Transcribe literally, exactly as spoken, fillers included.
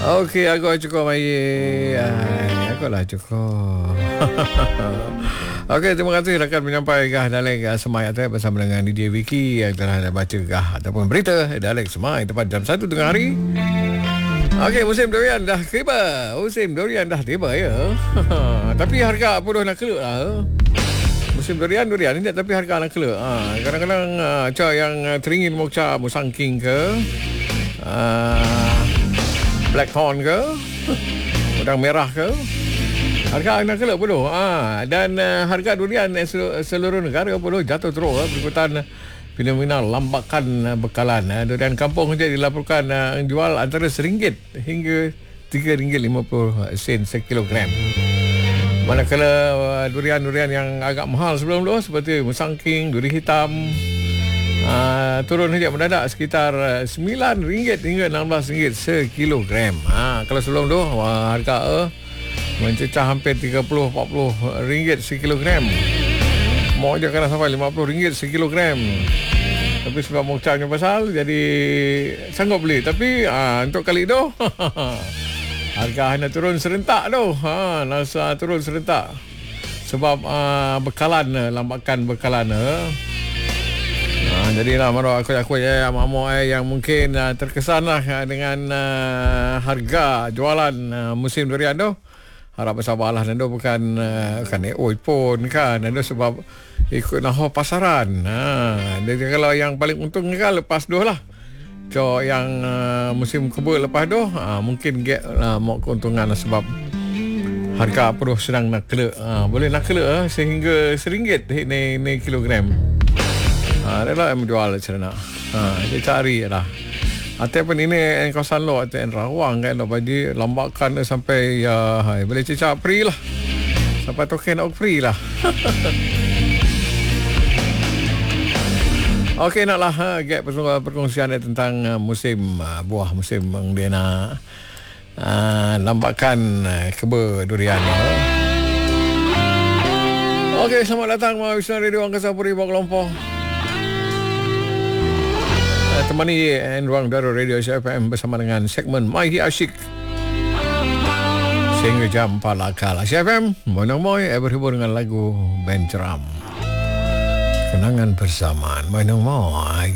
Okey, aku cukup mai. Aku lah cukup. Okey, terima kasih rakan menyampaikan dalam Semai Atas bersama dengan D J Vicky yang telah baca kah ataupun berita dalam Semai tepat jam satu tengah hari. Okey, musim durian dah tiba. Musim durian dah tiba ya. Tapi harga apa dah nak kelak lah. Musim durian durian ni tapi harga nak kelak. Ha, kadang-kadang uh, ca yang teringin mocha musangking ke. Uh, Blackhorn ke, udang merah ke, harga nak kelak puluh. Ah, dan uh, harga durian seluruh, seluruh negara puluh jatuh terus uh, berikutan fenomena lambakan uh, bekalan. Uh, durian kampung saja dilaporkan uh, jual antara seringgit hingga tiga ringgit lima puluh sen sekilogram. Manakala uh, durian-durian yang agak mahal sebelum tu seperti musangking, duri hitam, Uh, turun saja mendadak sekitar uh, sembilan ringgit hingga enam belas ringgit sekilogram. Ha, kalau sebelum tu uh, harga uh, mencecah hampir tiga puluh empat puluh ringgit sekilogram. Mau je kena sampai lima puluh ringgit sekilogram. Tapi sebab mocanya pasal jadi sanggup beli. Tapi uh, untuk kali tu harga hanya turun serentak tu. Ha, nasa turun serentak. Sebab uh, bekalan, lambakan bekalan uh, Ha, jadilah maru aku aku ya mak-mak eh, yang mungkin uh, terkesan lah uh, dengan uh, harga jualan uh, musim durian tu. Harap bersabarlah dan tu bukan uh, kan eh oi pun kan. Dan sebab ikut naho pasaran. Ha, jadi kalau yang paling untung kan lepas tu lah. So yang uh, musim kebul lepas tu uh, mungkin get uh, mau keuntungan lah, sebab harga perlu sedang nak kelak. Uh, boleh nak kelak uh, sehingga seringgit ni ni kilogram. Ha, dia lah yang menjual macam mana. Ha, dia cari lah. Ataupun ini kawasan lo, ataupun Rawang kan, lo bagi lambakan sampai ya, hai, boleh cecak free lah. Sampai token nak free lah. Okey, naklah ha, get perkongsian tentang uh, musim uh, buah, musim yang dia nak uh, lambakan uh, kebun durian. Uh. Okey, selamat datang Mawisna Radio Angkasa Puri Bawang Kelompok. Temani ruang Darul Radio F M bersama dengan segmen Mai Asyik sehingga jam empat lakal. F M Moinang Moi berhubung dengan lagu Ben Ceram, kenangan bersamaan Moinang Moi.